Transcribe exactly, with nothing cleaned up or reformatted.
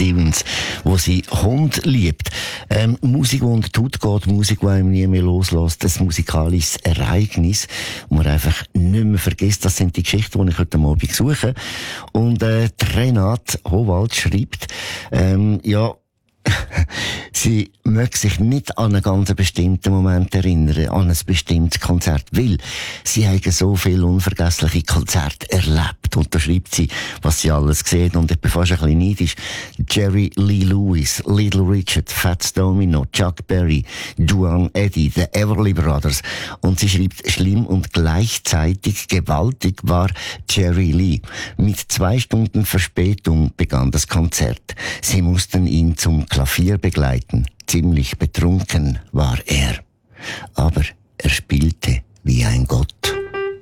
Stevens, wo sie Hund liebt. Ähm, Musik, die unter die Haut geht, Musik, die einem nie mehr loslässt, ein musikalisches Ereignis, wo man einfach nicht mehr vergisst. Das sind die Geschichten, die ich heute Abend suche. Und äh, Renate Howald schreibt, ähm, ja, sie möchte sich nicht an einen ganz bestimmten Moment erinnern, an ein bestimmtes Konzert, weil sie haben so viele unvergessliche Konzerte erlebt. Und da schreibt sie, was sie alles gesehen. Und ich bin fast ein bisschen neidisch. Jerry Lee Lewis, Little Richard, Fats Domino, Chuck Berry, Duane Eddy, The Everly Brothers. Und sie schreibt, schlimm und gleichzeitig gewaltig war Jerry Lee. Mit zwei Stunden Verspätung begann das Konzert. Sie mussten ihn zum Klavier begleiten. Ziemlich betrunken war er. Aber er spielte wie ein Gott.